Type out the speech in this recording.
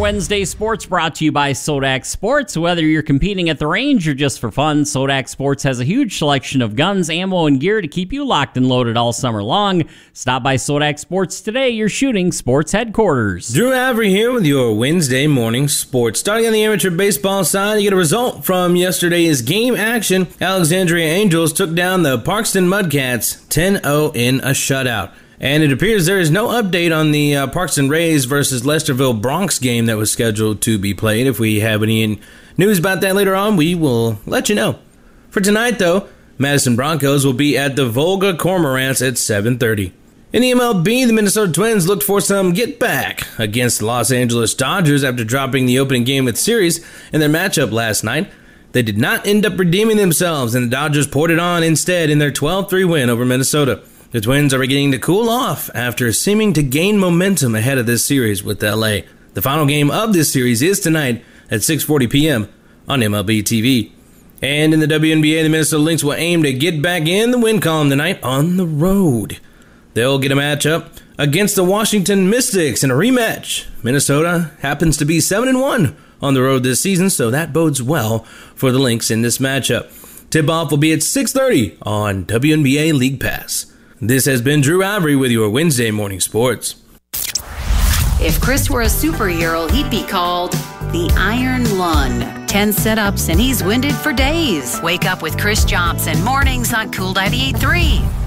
Wednesday Sports brought to you by Sodak Sports. Whether you're competing at the range or just for fun, Sodak Sports has a huge selection of guns, ammo, and gear to keep you locked and loaded all summer long. Stop by Sodak Sports today, your shooting sports headquarters. Drew Avery here with your Wednesday morning sports. Starting on the amateur baseball side, you get a result from yesterday's game action. Alexandria Angels took down the Parkston Mudcats 10-0 in a shutout. And it appears there is no update on the Parkston Rays versus Lesterville Bronx game that was scheduled to be played. If we have any news about that later on, we will let you know. For tonight, though, Madison Broncos will be at the Volga Cormorants at 7:30. In the MLB, the Minnesota Twins looked for some get-back against the Los Angeles Dodgers after dropping the opening game of the series in their matchup last night. They did not end up redeeming themselves, and the Dodgers poured it on instead in their 12-3 win over Minnesota. The Twins are beginning to cool off after seeming to gain momentum ahead of this series with LA. The final game of this series is tonight at 6:40 p.m. on MLB TV. And in the WNBA, the Minnesota Lynx will aim to get back in the win column tonight on the road. They'll get a matchup against the Washington Mystics in a rematch. Minnesota happens to be 7-1 on the road this season, so that bodes well for the Lynx in this matchup. Tip-off will be at 6:30 on WNBA League Pass. This has been Drew Avery with your Wednesday morning sports. If Chris were a superhero, he'd be called the Iron Lung. 10 sit-ups and he's winded for days. Wake up with Chris Johnson mornings on Cool 98.3.